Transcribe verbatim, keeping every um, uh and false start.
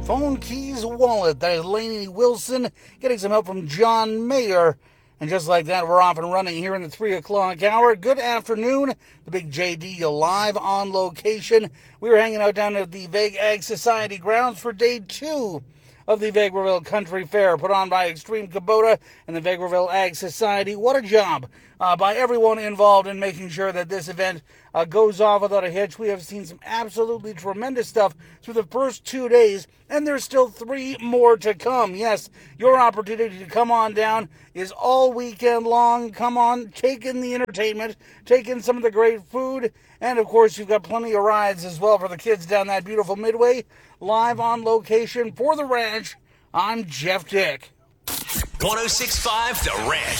Phone Keys Wallet. That is Lainey Wilson getting some help from John Mayer. And just like that, we're off and running here in the three o'clock hour. Good afternoon. The Big J D live on location. We were hanging out down at the Vague Ag Society grounds for day two of the Vegreville Country Fair, put on by Extreme Kubota and the Vegreville Ag Society. What a job uh, by everyone involved in making sure that this event uh, goes off without a hitch. We have seen some absolutely tremendous stuff through the first two days, and there's still three more to come. Yes, your opportunity to come on down is all weekend long. Come on, take in the entertainment, take in some of the great food, and of course you've got plenty of rides as well for the kids down that beautiful Midway. Live on location for the ranch, I'm Jeff Dick. one oh six point five The Ranch.